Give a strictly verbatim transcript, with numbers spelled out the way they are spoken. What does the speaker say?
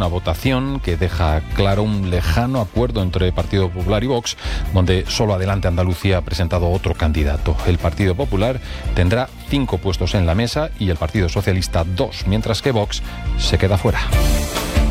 una votación que deja claro un lejano acuerdo entre Partido Popular y Vox, donde solo Adelante Andalucía ha presentado otro candidato. El Partido Popular tendrá cinco puestos en la mesa y el Partido Socialista dos, mientras que Vox se queda fuera.